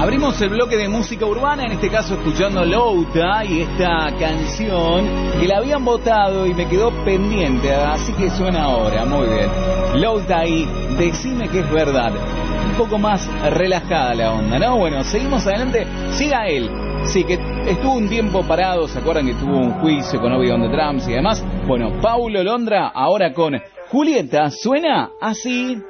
Abrimos el bloque de música urbana, en este caso escuchando Louta y esta canción que la habían votado y me quedó pendiente, así que suena ahora, muy bien. Louta y Decime que es verdad. Un poco más relajada la onda, ¿no? Bueno, seguimos adelante. Siga él. Sí, que estuvo un tiempo parado, ¿se acuerdan que tuvo un juicio con Obi on the Drums y demás? Bueno, Paulo Londra ahora con Julieta, suena así.